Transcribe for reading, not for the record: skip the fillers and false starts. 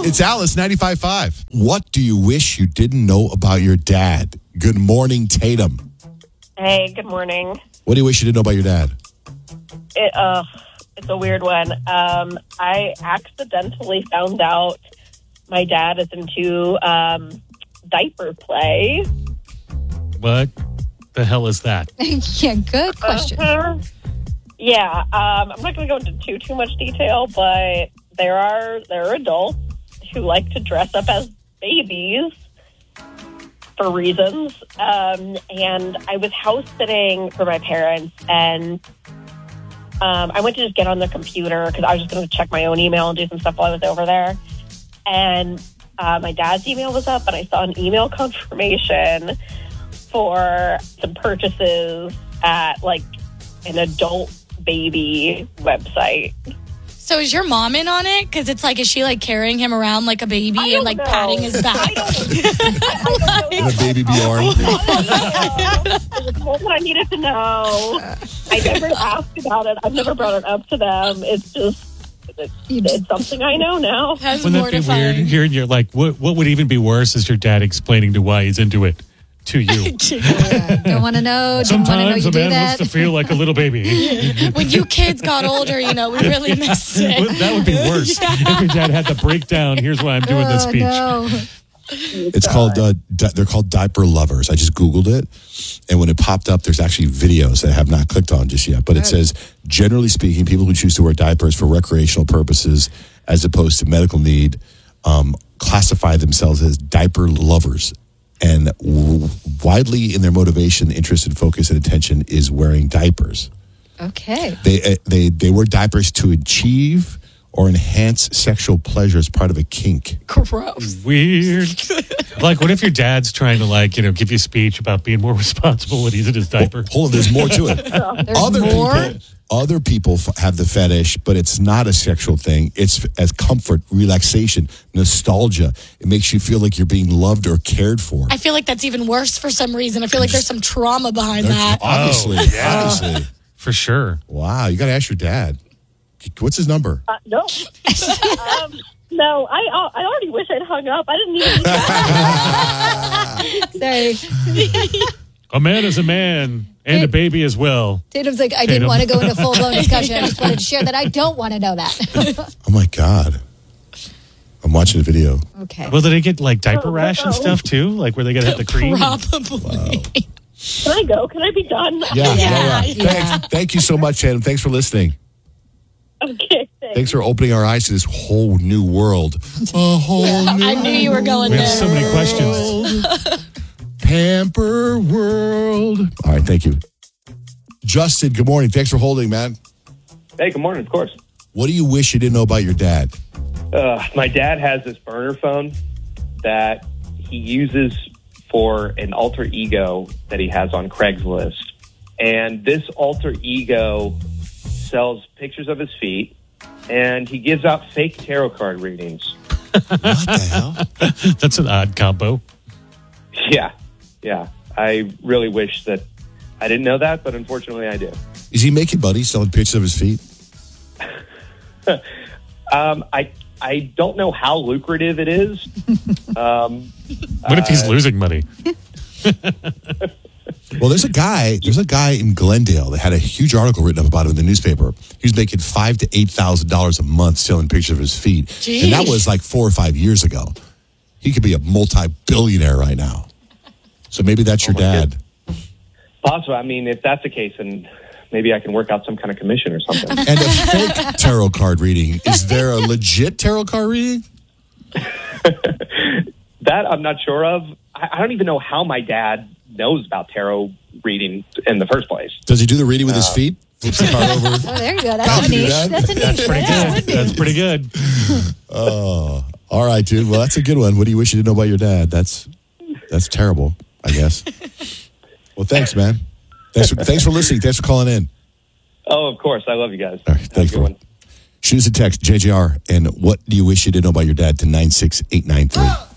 It's Alice, 95.5. What do you wish you didn't know about your dad? Good morning, Tatum. Hey, good morning. What do you wish you didn't know about your dad? It's a weird one. I accidentally found out my dad is into diaper play. What the hell is that? Yeah, good question. Yeah, I'm not going to go into too much detail, but there are adults who like to dress up as babies for reasons. And I was house sitting for my parents, and I went to just get on the computer because I was just going to check my own email and do some stuff while I was over there. And my dad's email was up, and I saw an email confirmation for some purchases at like an adult baby website. So is your mom in on it? Because it's like, is she like carrying him around like a baby and like patting his back? In a baby Bjorn. It was what I needed to know. I never asked about it. I've never brought it up to them. It's just, it's something I know now. That's Wouldn't that be mortifying. weird? You're like, what would even be worse is your dad explaining to why he's into it to you. Don't want to know. Don't want to know Sometimes you a do man that. wants to feel like a little baby. When you kids got older, we really missed it. That would be worse if your dad had the breakdown. Here's why I'm doing this speech. No. It's called, they're called diaper lovers. I just Googled it. And when it popped up, there's actually videos that I have not clicked on just yet. But it says, generally speaking, people who choose to wear diapers for recreational purposes as opposed to medical need classify themselves as diaper lovers. And widely in their motivation, interest, and focus and attention is wearing diapers. Okay. They wear diapers to achieve or enhance sexual pleasure as part of a kink. Gross. Weird. Like, what if your dad's trying to, give you a speech about being more responsible when he's in his diaper? Hold on, there's more to it. Other people have the fetish, but it's not a sexual thing. It's as comfort, relaxation, nostalgia. It makes you feel like you're being loved or cared for. I feel like that's even worse for some reason. I feel like there's some trauma behind that. Obviously. For sure. Wow, you got to ask your dad. What's his number? No. No, I already wish I'd hung up. I didn't even Sorry. A man is a man, and a baby as well. Tatum's like, I didn't want to go into full-blown discussion. I just wanted to share that I don't want to know that. Oh, my God. I'm watching the video. Okay. Well, did they get like diaper rash and stuff too? Like where they got to have the cream? Probably. Wow. Can I go? Can I be done? Yeah. Thank you so much, Tatum. Thanks for listening. Okay, Thanks for opening our eyes to this whole new world. I knew you were going We there. have so many questions. Pamper world. All right, thank you. Justin, good morning. Thanks for holding, man. Hey, good morning, of course. What do you wish you didn't know about your dad? My dad has this burner phone that he uses for an alter ego that he has on Craigslist. And this alter ego sells pictures of his feet, and he gives out fake tarot card readings. What the hell? That's an odd combo. Yeah. I really wish that I didn't know that, but unfortunately I do. Is he making money selling pictures of his feet? I don't know how lucrative it is. What if he's losing money? Well, there's a guy in Glendale that had a huge article written up about him in the newspaper. He was making $5,000 to $8,000 a month selling pictures of his feet. Jeez. And that was like 4 or 5 years ago. He could be a multi-billionaire right now. So maybe that's your dad. Possible. I mean, if that's the case, then maybe I can work out some kind of commission or something. And a fake tarot card reading. Is there a legit tarot card reading? That I'm not sure of. I don't even know how my dad knows about tarot reading in the first place. Does he do the reading with his feet? Flips the card over. Oh, there you go. That's Copy a niche. that. That's a niche. That's pretty good. That's pretty good. Oh, all right, dude. Well, that's a good one. What do you wish you didn't know about your dad? That's terrible, I guess. Well, thanks, man. Thanks for listening. Thanks for calling in. Oh, of course. I love you guys. All right, thanks Have a good one. Shoot us a text, JJR, and what do you wish you didn't know about your dad to 96893.